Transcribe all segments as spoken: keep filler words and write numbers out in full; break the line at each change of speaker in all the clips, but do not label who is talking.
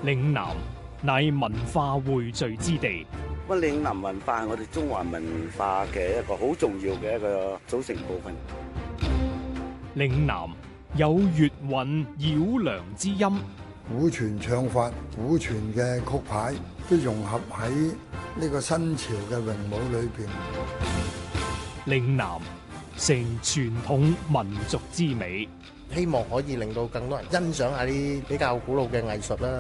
嶺南乃文化匯聚之地。
咁嶺南文化係我哋中華文化嘅一個好重要嘅一個組成部分。
嶺南有粵韻繞梁之音，
古傳唱法、古傳嘅曲牌都融合喺呢個新潮嘅詠舞裏邊。
嶺南成傳統民族之美，
希望可以令到更多人欣賞下啲比較古老嘅藝術啦。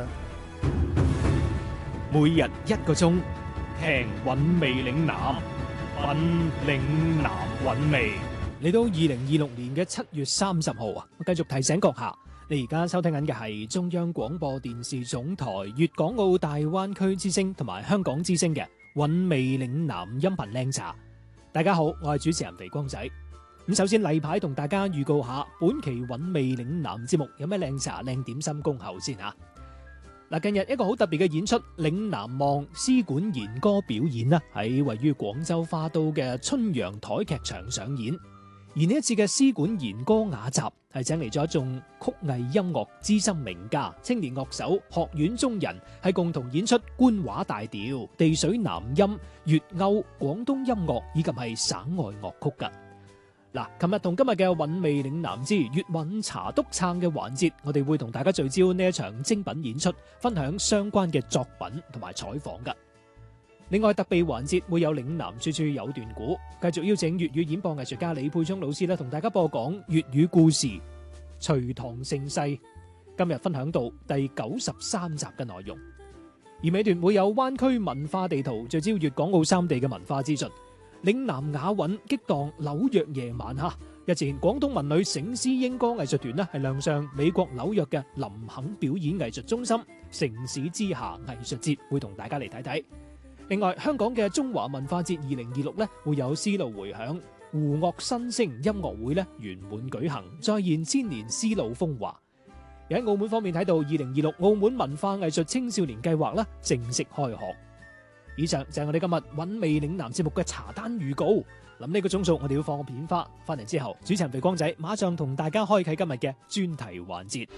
每日一個鐘，聽韻味嶺南，品嶺南韻味。嚟到二零二六年嘅七月三十號啊，我繼續提醒閣下，你而家收聽緊嘅係中央廣播電視總台粵港澳大灣區之聲同埋香港之聲嘅韻味嶺南音頻靚茶。大家好，我係主持人肥光仔。咁首先例牌同大家預告下本期韻味嶺南節目有咩靚茶靚點心恭候先吓。嗱，近日一個好特別嘅演出《嶺南望》絲管弦歌表演啦，喺位於廣州花都嘅春陽台劇場上演。而呢一次嘅絲管弦歌雅集係請嚟咗一眾曲藝音樂資深名家、青年樂手、學院中人，係共同演出官話大調、地水南音、粵謳、廣東音樂以及係省外樂曲噶。嗱，琴日同今日嘅韻味嶺南之粵韻茶篤撐嘅環節，我哋會同大家聚焦呢一場精品演出，分享相關嘅作品同埋採訪噶。另外特備環節會有嶺南處處有段古，繼續邀請粵語演播藝術家李佩聰老師咧，同大家播講粵語故事《隋唐盛世》。今日分享到第九十三集嘅內容，而尾段會有灣區文化地圖，聚焦粵港澳三地嘅文化資訊。嶺南雅韻激盪紐約夜晚哈！日前廣東文女醒獅鶯歌藝術團呢係亮相美國紐約嘅林肯表演藝術中心城市之下藝術節，會同大家嚟睇睇。另外，香港嘅中華文化節二零二六呢會有絲路回響胡樂新聲音樂會呢圓滿舉行，再現千年絲路風華。而喺澳門方面睇到二零二六澳門文化藝術青少年計劃呢正式開學。以上就係我哋今日韻味嶺南節目嘅茶單預告。諗呢個鐘數我哋要放個片花，翻嚟之後主持人肥光仔馬上同大家開啟今日嘅專題環節。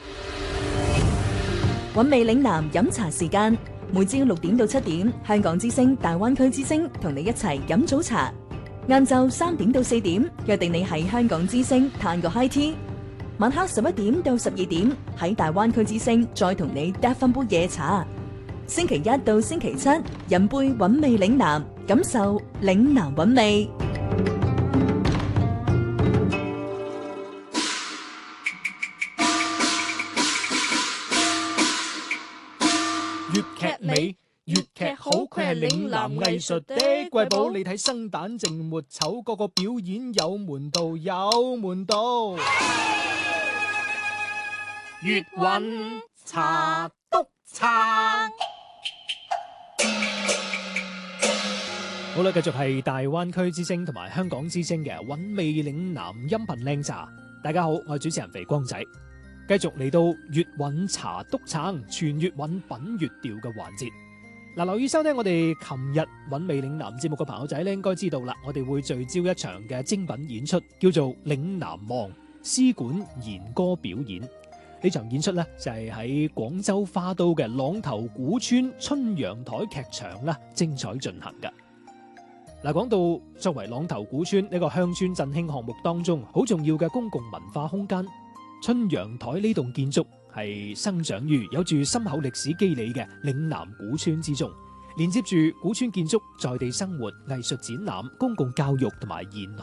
韻味嶺南飲茶時間，每朝六點到七點，香港之聲、大灣區之聲同你一齊飲早茶。晏晝三點到四點，約定你喺香港之聲嘆個 high tea。晚黑十一點到十二點，喺大灣區之聲再同你嗒翻杯夜茶。星期一到星期七，飲杯韻味嶺南，感受嶺南韻味。
粵劇美，粵劇好，佢係嶺南藝術的瑰寶。你睇生旦淨末丑，個個表演有門道，有門道。粵韻茶篤撐。好啦，繼續係大灣區之聲同埋香港之聲嘅韻味嶺南音頻靚茶。大家好，我係主持人肥光仔，繼續嚟到粵韻茶篤撐全粵韻品粵調嘅環節。嗱，留意收聽我哋琴日韻味嶺南節目嘅朋友仔咧，應該知道啦，我哋會聚焦一場嘅精品演出，叫做嶺南望絲管弦歌表演。呢場演出呢，就係喺廣州花都嘅朗頭古村春陽台劇場啦，精彩進行嘅。嗱，講到作為朗頭古村呢個鄉村振興項目當中好重要嘅公共文化空間，春陽台呢棟建築係生長於有住深厚歷史肌理嘅嶺南古村之中，連接住古村建築在地生活、藝術展覽、公共教育同埋研